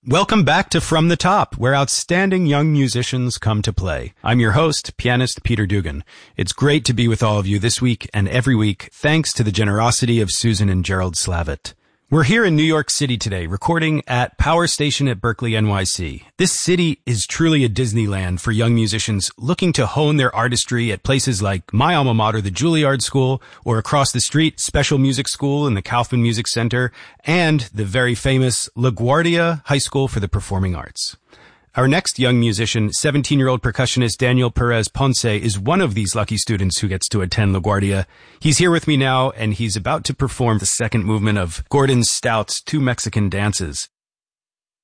Welcome back to From the Top, where outstanding young musicians come to play. I'm your host, pianist Peter Dugan. It's great to be with all of you this week and every week, thanks to the generosity of Susan and Gerald Slavitt. We're here in New York City today, recording at Power Station at Berkeley, NYC. This city is truly a Disneyland for young musicians looking to hone their artistry at places like my alma mater, the Juilliard School, or across the street, Special Music School and the Kaufman Music Center, and the very famous LaGuardia High School for the Performing Arts. Our next young musician, 17-year-old percussionist Daniel Perez Ponce, is one of these lucky students who gets to attend LaGuardia. He's here with me now, and he's about to perform the second movement of Gordon Stout's Two Mexican Dances.